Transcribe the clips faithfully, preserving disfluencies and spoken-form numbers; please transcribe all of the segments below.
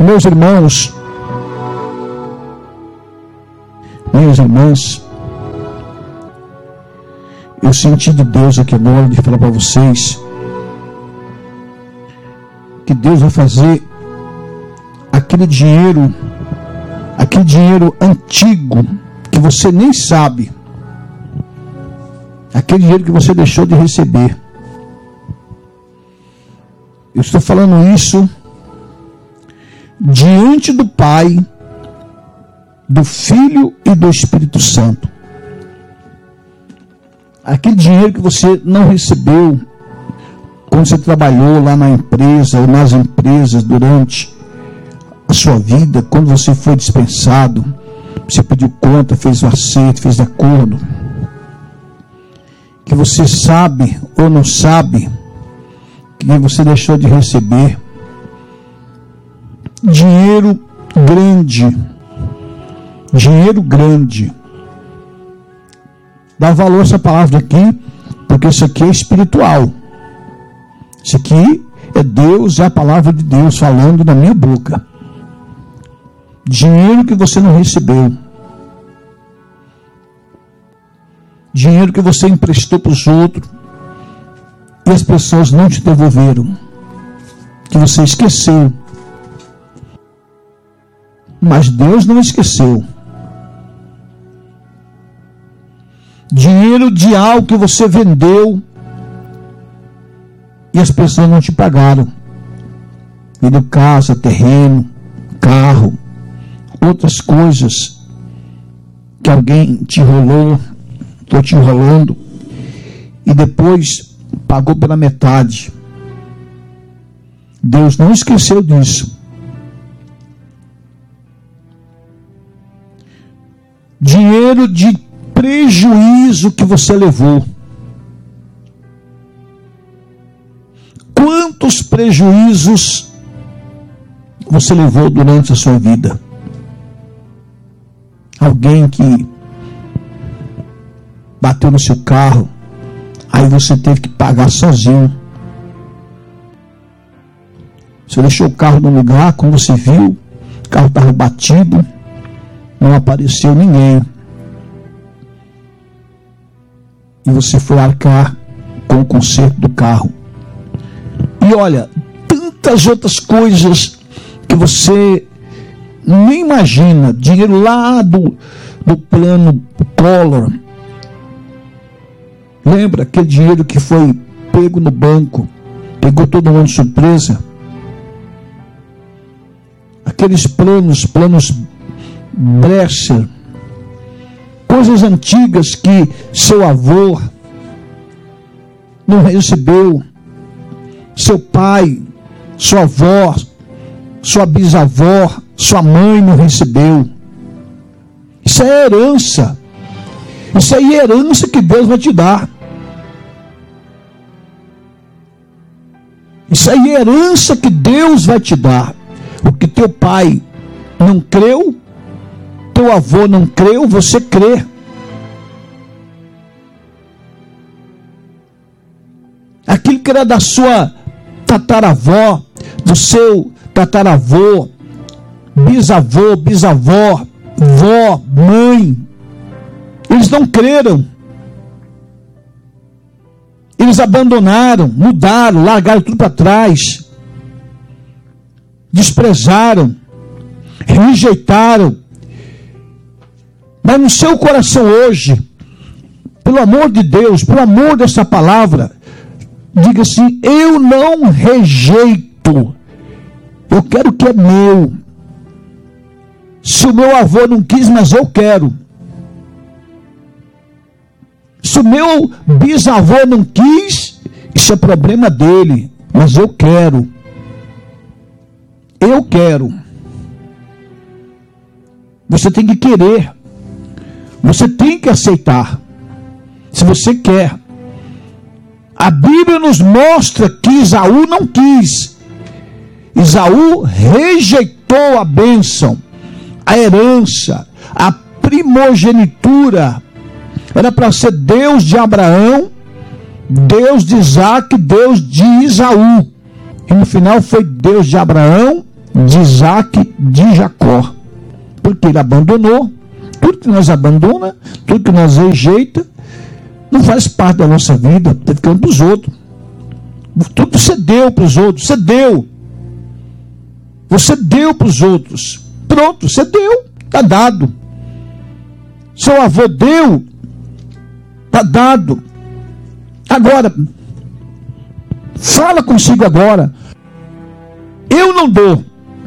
Meus irmãos, minhas irmãs, eu senti de Deus aqui agora de falar para vocês que Deus vai fazer aquele dinheiro, aquele dinheiro antigo que você nem sabe, aquele dinheiro que você deixou de receber. Eu estou falando isso diante do Pai, do Filho e do Espírito Santo. Aquele dinheiro que você não recebeu quando você trabalhou lá na empresa ou nas empresas durante a sua vida, quando você foi dispensado, você pediu conta, fez o acerto, fez acordo, que você sabe ou não sabe que você deixou de receber. Dinheiro grande, dinheiro grande. Dá valor a essa palavra aqui, porque isso aqui é espiritual. Isso aqui é Deus, é a palavra de Deus falando na minha boca. Dinheiro que você não recebeu. Dinheiro que você emprestou para os outros e as pessoas não te devolveram. Que você esqueceu. Mas Deus não esqueceu. Dinheiro de algo que você vendeu e as pessoas não te pagaram. Vendeu casa, terreno, carro, outras coisas que alguém te enrolou, estou te enrolando, e depois pagou pela metade. Deus não esqueceu disso. Dinheiro de prejuízo que você levou. Quantos prejuízos você levou durante a sua vida? Alguém que bateu no seu carro, aí você teve que pagar sozinho. Você deixou o carro no lugar, quando você viu, o carro estava batido, não apareceu ninguém. E você foi arcar com o conserto do carro. E olha, tantas outras coisas que você nem imagina. Dinheiro lá do, do plano Collor. Lembra aquele dinheiro que foi pego no banco, pegou todo mundo de surpresa? Aqueles planos, planos Bresser, coisas antigas que seu avô não recebeu, seu pai, sua avó, sua bisavó, sua mãe não recebeu. Isso é herança. Isso é herança que Deus vai te dar. Isso é herança que Deus vai te dar. O que teu pai não creu, teu avô não creu, você crê. Aquilo que era da sua tataravó, do seu tataravô, bisavô, bisavó, vó, mãe, eles não creram. Eles abandonaram, mudaram, largaram tudo para trás. Desprezaram, rejeitaram. Mas no seu coração hoje, pelo amor de Deus, pelo amor dessa palavra, diga assim: eu não rejeito, eu quero o que é meu. Se o meu avô não quis, mas eu quero. Se o meu bisavô não quis, isso é problema dele, mas eu quero. Eu quero. Você tem que querer. Você tem que aceitar. Se você quer. A Bíblia nos mostra que Esaú não quis. Esaú rejeitou a bênção, a herança, a primogenitura. Era para ser Deus de Abraão, Deus de Isaac, Deus de Esaú. E no final foi Deus de Abraão, de Isaac, de Jacó. Porque ele abandonou. Tudo que nós abandona, tudo que nós rejeita, não faz parte da nossa vida, está ficando para os outros. Tudo você deu para os outros, você deu. Você deu para os outros. Pronto, você deu, está dado. Seu avô deu, está dado. Agora, fala consigo agora. Eu não dou.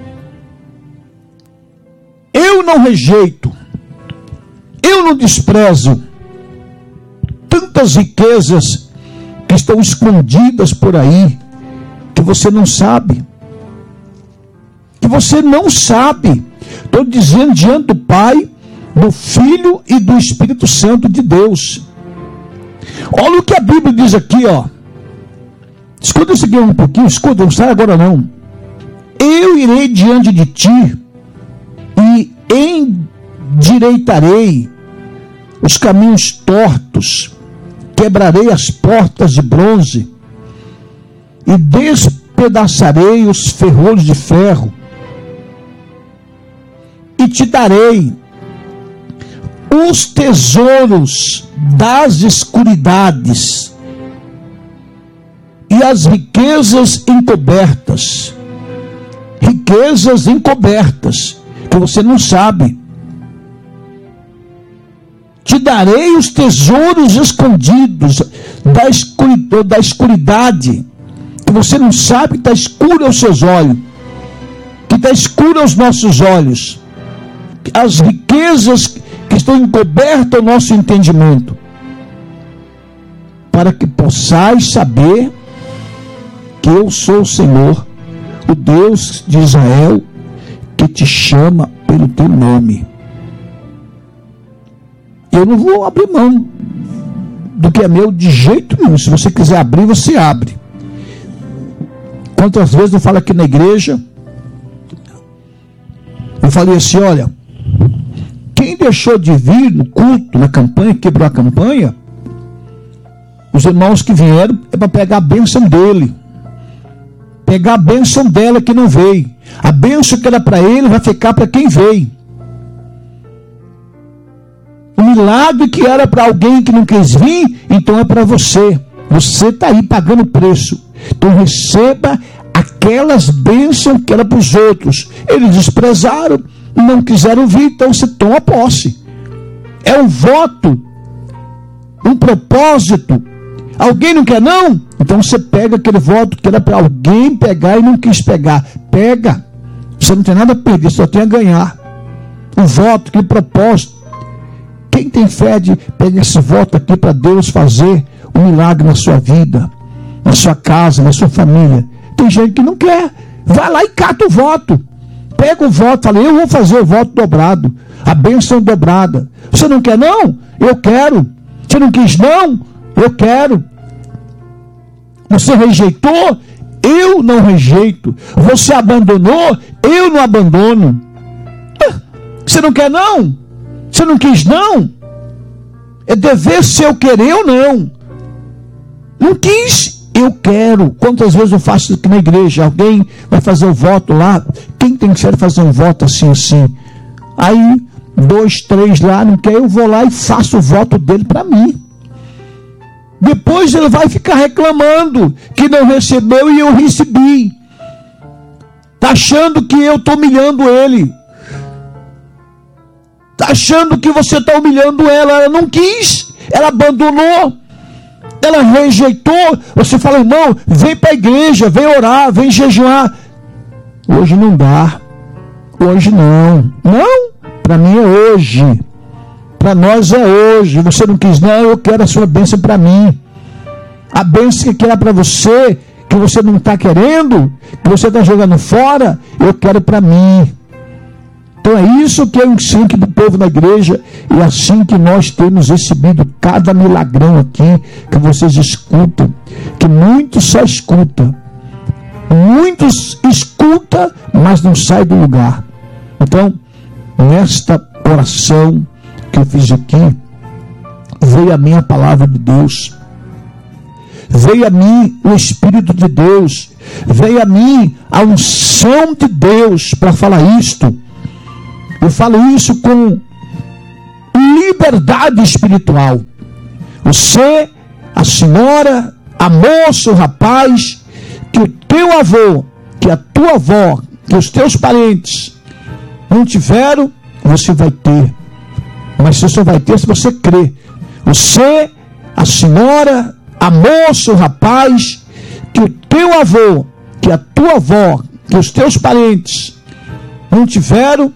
Eu não rejeito. Eu não desprezo tantas riquezas que estão escondidas por aí, que você não sabe. Que você não sabe. Estou dizendo diante do Pai, do Filho e do Espírito Santo de Deus. Olha o que a Bíblia diz aqui, ó. Escuta isso aqui um pouquinho, escuta, não sai agora não. Eu irei diante de ti e endireitarei os caminhos tortos, quebrarei as portas de bronze e despedaçarei os ferrolhos de ferro e te darei os tesouros das escuridades e as riquezas encobertas. Riquezas encobertas, que você não sabe. Te darei os tesouros escondidos da escuridão, da escuridade, que você não sabe, que está escuro aos seus olhos, que está escuro aos nossos olhos. As riquezas que estão encobertas ao nosso entendimento, para que possais saber que eu sou o Senhor, o Deus de Israel, que te chama pelo teu nome. Eu não vou abrir mão do que é meu de jeito nenhum. Se você quiser abrir, você abre. Quantas vezes eu falo aqui na igreja, eu falei assim, olha, quem deixou de vir no culto, na campanha, quebrou a campanha, os irmãos que vieram é para pegar a bênção dele, pegar a bênção dela que não veio. A bênção que era para ele vai ficar para quem veio. O milagre que era para alguém que não quis vir, então é para você. Você está aí pagando preço. Então receba aquelas bênçãos que era para os outros. Eles desprezaram, não quiseram vir, então você toma posse. É um voto, um propósito. Alguém não quer não? Então você pega aquele voto que era para alguém pegar e não quis pegar. Pega. Você não tem nada a perder, só tem a ganhar. Um voto, aquele propósito. Quem tem fé de pegar esse voto aqui para Deus fazer um milagre na sua vida, na sua casa, na sua família? Tem gente que não quer. Vai lá e cata o voto. Pega o voto, fala, eu vou fazer o voto dobrado, a bênção dobrada. Você não quer não? Eu quero. Você não quis não? Eu quero. Você rejeitou? Eu não rejeito. Você abandonou? Eu não abandono. Você não quer não? Você não quis não? É dever seu querer ou não. Não quis, eu quero. Quantas vezes eu faço aqui na igreja? Alguém vai fazer o voto lá. Quem tem que fazer um voto assim, assim? Aí, dois, três lá, não quer, eu vou lá e faço o voto dele para mim. Depois ele vai ficar reclamando que não recebeu e eu recebi. Está achando que eu estou humilhando ele. Está achando que você está humilhando ela. Ela não quis, ela abandonou, ela rejeitou. Você fala, irmão, vem para a igreja, vem orar, vem jejuar. Hoje não dá, hoje não. Não, para mim é hoje. Para nós é hoje. Você não quis, não, eu quero a sua bênção para mim. A bênção que era para você, que você não está querendo, que você está jogando fora, eu quero para mim. Então é isso que eu ensino aqui do povo na igreja, e assim que nós temos recebido cada milagrão aqui, que vocês escutam, que muitos só escutam, muitos escutam, mas não saem do lugar. Então, nesta oração que eu fiz aqui, veio a mim a palavra de Deus, veio a mim o Espírito de Deus, veio a mim a unção de Deus para falar isto. Eu falo isso com liberdade espiritual. Você, a senhora, a moça, o rapaz, que o teu avô, que a tua avó, que os teus parentes não tiveram, você vai ter. Mas você só vai ter se você crer. Você, a senhora, a moça, o rapaz, que o teu avô, que a tua avó, que os teus parentes não tiveram,